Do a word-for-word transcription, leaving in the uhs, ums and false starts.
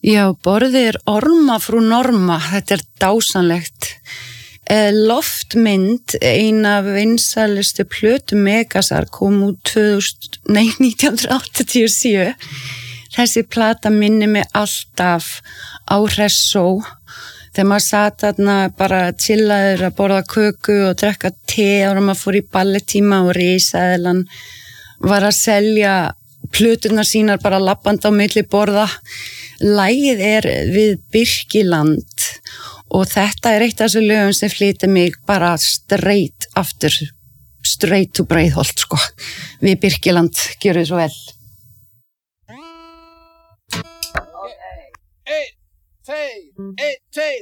Já, borðið er Orma frú Norma, þetta er dásanlegt. Loftmynd, ein af vinsælustu plötum Megasar, kom út tvöþúsund, nei, nítján hundruð áttatíu og sjö. Þessi plata minni mig alltaf á Hressó, þegar maður sat þarna bara chillaður að borða köku og drekka te og maður fór í balletíma og risaðilan var að selja plöturnar sínar bara labbandi á milli borða. Lagið er Við Birkiland og þetta er eitt af þessu lögum sem flytur mig bara straight aftur, straight to Breiðholt, sko. Við Birkiland, gjörðu svo vel. Einn, tveir, einn, tveir,